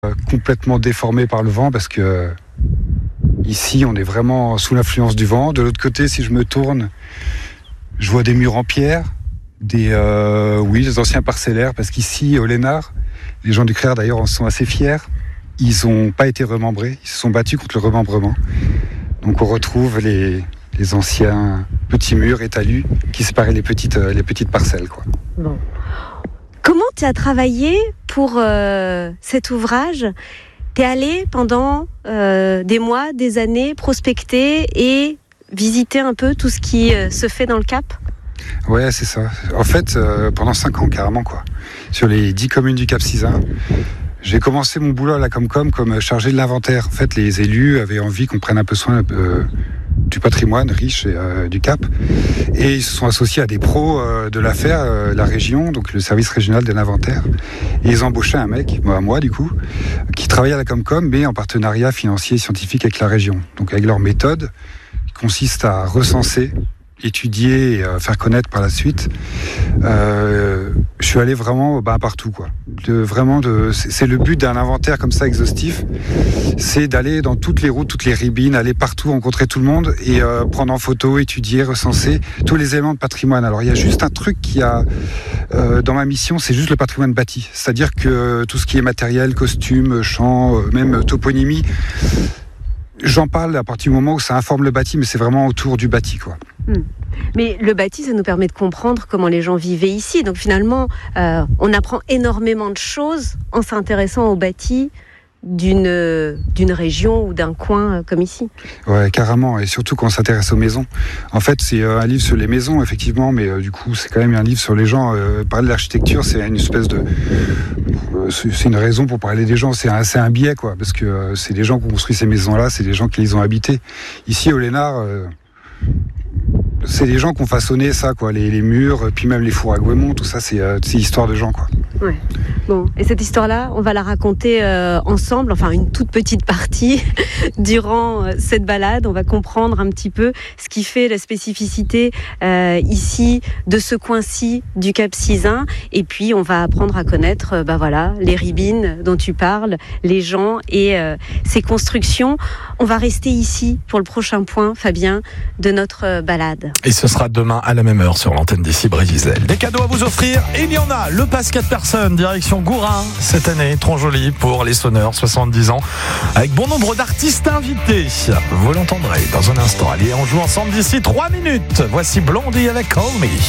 Complètement déformé par le vent parce que ici on est vraiment sous l'influence du vent. De l'autre côté, si je me tourne, je vois des murs en pierre, des anciens parcellaires, parce qu'ici au Lénart, les gens du CRER d'ailleurs en sont assez fiers. Ils n'ont pas été remembrés, ils se sont battus contre le remembrement. Donc on retrouve les anciens petits murs et talus qui séparaient les petites parcelles, quoi. Bon. Comment tu as travaillé pour cet ouvrage ? Tu es allé pendant des mois, des années, prospecter et visiter un peu tout ce qui se fait dans le Cap ? Ouais, c'est ça. En fait, pendant 5 ans, carrément, quoi. Sur les 10 communes du Cap Sizun, j'ai commencé mon boulot à la Comcom comme chargé de l'inventaire. En fait, les élus avaient envie qu'on prenne un peu soin du patrimoine riche du Cap. Et ils se sont associés à des pros de l'affaire, la région, donc le service régional de l'inventaire. Et ils embauchaient un mec, moi du coup, qui travaillait à la Comcom, mais en partenariat financier et scientifique avec la région. Donc avec leur méthode, qui consiste à recenser, étudier et faire connaître par la suite. Je suis allé vraiment partout, quoi. C'est le but d'un inventaire comme ça exhaustif, c'est d'aller dans toutes les routes, toutes les ribines, aller partout, rencontrer tout le monde et prendre en photo, étudier, recenser tous les éléments de patrimoine. Alors il y a juste un truc dans ma mission, c'est juste le patrimoine bâti. C'est-à-dire que tout ce qui est matériel, costume, chant, même toponymie, j'en parle à partir du moment où ça informe le bâti, mais c'est vraiment autour du bâti, quoi. Mais le bâti, ça nous permet de comprendre comment les gens vivaient ici. Donc finalement, on apprend énormément de choses en s'intéressant au bâti d'une région ou d'un coin comme ici. Ouais, carrément, et surtout quand on s'intéresse aux maisons. En fait, c'est un livre sur les maisons, effectivement, mais du coup, c'est quand même un livre sur les gens. Parler de l'architecture, c'est une espèce de... c'est une raison pour parler des gens, c'est un biais, quoi, parce que c'est les gens qui ont construit ces maisons-là, c'est les gens qui les ont habitées. Ici, au Lénart... c'est les gens qui ont façonné ça, quoi, les murs, puis même les fours à Gouémont, tout ça, c'est histoire de gens, quoi. Ouais. Bon, et cette histoire-là, on va la raconter ensemble, enfin une toute petite partie durant cette balade. On va comprendre un petit peu ce qui fait la spécificité ici de ce coin-ci du Cap Sizun. Et puis on va apprendre à connaître, les ribines dont tu parles, les gens et ces constructions. On va rester ici pour le prochain point, Fabien, de notre balade. Et ce sera demain à la même heure sur l'antenne d'ici Brégisel. Des cadeaux à vous offrir, il y en a. Le passe 4 personnes, direction Gourin cette année, trop joli pour les sonneurs, 70 ans, avec bon nombre d'artistes invités. Vous l'entendrez dans un instant. Allez, on joue ensemble d'ici 3 minutes. Voici Blondie avec Call Me.